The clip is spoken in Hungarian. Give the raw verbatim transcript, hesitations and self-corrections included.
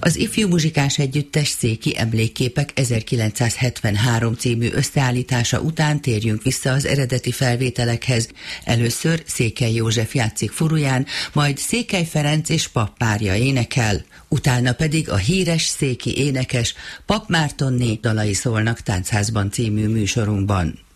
Az Ifjú Muzsikás Együttes Széki Emlékképek ezerkilencszázhetvenhárom című összeállítása után térjünk vissza az eredeti felvételekhez. Először Székely József játszik furuján, majd Székely Ferenc és Papp párja énekel, utána pedig a híres széki énekes Papp Mártonné dalai szólnak Táncházban című műsorunkban.